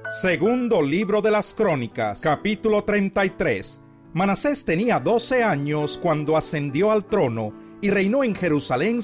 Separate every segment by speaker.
Speaker 1: Segundo libro de las Crónicas, capítulo 33. Manasés tenía 12 años cuando ascendió al trono y reinó en Jerusalén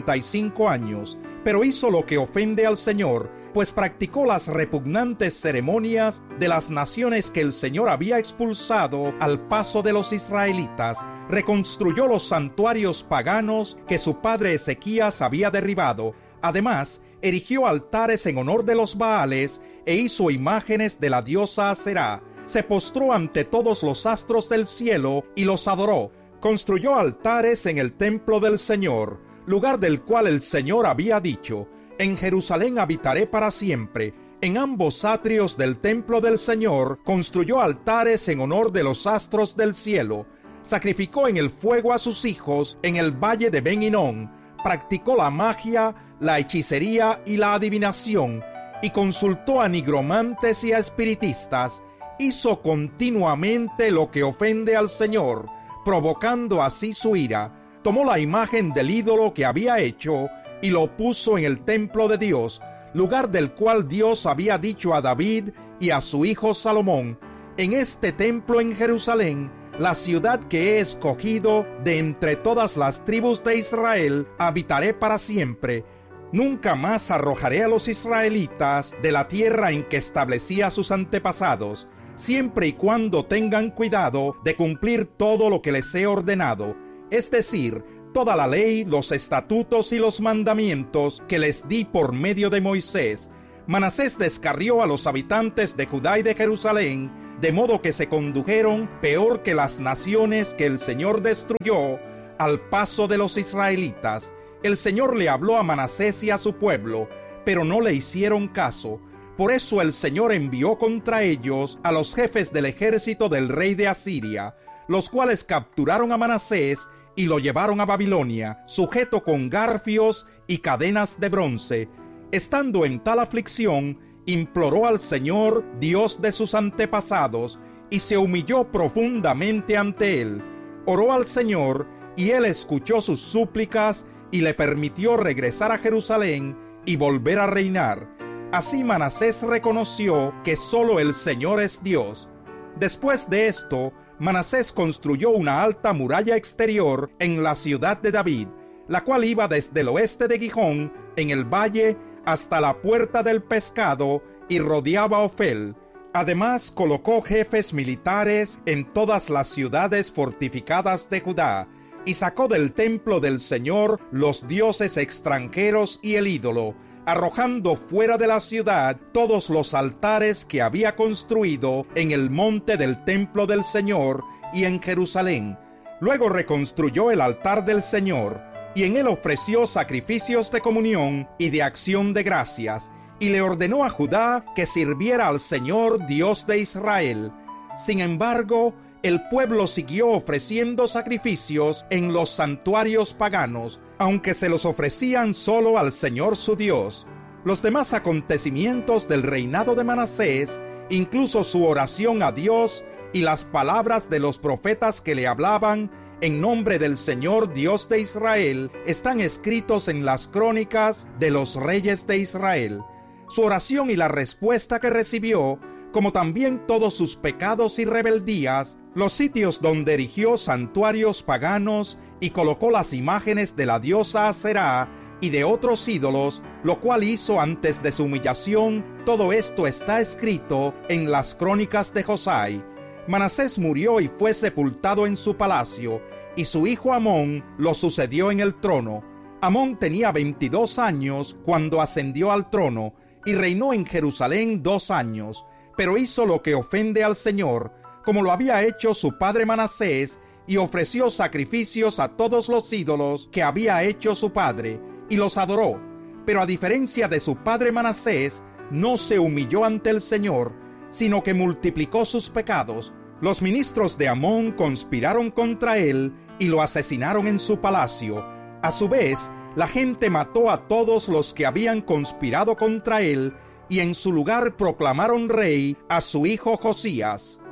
Speaker 1: 55 años, pero hizo lo que ofende al Señor, pues practicó las repugnantes ceremonias de las naciones que el Señor había expulsado al paso de los israelitas, reconstruyó los santuarios paganos que su padre Ezequías había derribado. Además, erigió altares en honor de los Baales e hizo imágenes de la diosa Aserá. Se postró ante todos los astros del cielo y los adoró. Construyó altares en el templo del Señor, lugar del cual el Señor había dicho: en Jerusalén habitaré para siempre. En ambos atrios del templo del Señor construyó altares en honor de los astros del cielo. Sacrificó en el fuego a sus hijos en el valle de Ben Hinnom. Practicó la magia, la hechicería y la adivinación, y consultó a nigromantes y a espiritistas. Hizo continuamente lo que ofende al Señor, provocando así su ira. Tomó la imagen del ídolo que había hecho y lo puso en el templo de Dios, lugar del cual Dios había dicho a David y a su hijo Salomón: en este templo en Jerusalén, la ciudad que he escogido de entre todas las tribus de Israel, habitaré para siempre. Nunca más arrojaré a los israelitas de la tierra en que establecí a sus antepasados, siempre y cuando tengan cuidado de cumplir todo lo que les he ordenado, es decir, toda la ley, los estatutos y los mandamientos que les di por medio de Moisés. Manasés descarrió a los habitantes de Judá y de Jerusalén, de modo que se condujeron peor que las naciones que el Señor destruyó al paso de los israelitas. El Señor le habló a Manasés y a su pueblo, pero no le hicieron caso. Por eso el Señor envió contra ellos a los jefes del ejército del rey de Asiria, los cuales capturaron a Manasés y lo llevaron a Babilonia, sujeto con garfios y cadenas de bronce. Estando en tal aflicción, imploró al Señor, Dios de sus antepasados, y se humilló profundamente ante él. Oró al Señor, y él escuchó sus súplicas y le permitió regresar a Jerusalén y volver a reinar. Así Manasés reconoció que solo el Señor es Dios. Después de esto, Manasés construyó una alta muralla exterior en la ciudad de David, la cual iba desde el oeste de Gijón, en el valle, hasta la puerta del pescado, y rodeaba Ofel. Además, colocó jefes militares en todas las ciudades fortificadas de Judá, y sacó del templo del Señor los dioses extranjeros y el ídolo, arrojando fuera de la ciudad todos los altares que había construido en el monte del templo del Señor y en Jerusalén. Luego reconstruyó el altar del Señor, y en él ofreció sacrificios de comunión y de acción de gracias, y le ordenó a Judá que sirviera al Señor Dios de Israel. Sin embargo, el pueblo siguió ofreciendo sacrificios en los santuarios paganos, aunque se los ofrecían solo al Señor su Dios. Los demás acontecimientos del reinado de Manasés, incluso su oración a Dios y las palabras de los profetas que le hablaban en nombre del Señor Dios de Israel, están escritos en las crónicas de los reyes de Israel. Su oración y la respuesta que recibió, como también todos sus pecados y rebeldías, los sitios donde erigió santuarios paganos y colocó las imágenes de la diosa Aserá y de otros ídolos, lo cual hizo antes de su humillación, todo esto está escrito en las crónicas de Josai. Manasés murió y fue sepultado en su palacio, y su hijo Amón lo sucedió en el trono. Amón tenía 22 años cuando ascendió al trono, y reinó en Jerusalén 2 años, pero hizo lo que ofende al Señor, como lo había hecho su padre Manasés, y ofreció sacrificios a todos los ídolos que había hecho su padre, y los adoró. Pero a diferencia de su padre Manasés, no se humilló ante el Señor, sino que multiplicó sus pecados. Los ministros de Amón conspiraron contra él y lo asesinaron en su palacio. A su vez, la gente mató a todos los que habían conspirado contra él, y en su lugar proclamaron rey a su hijo Josías.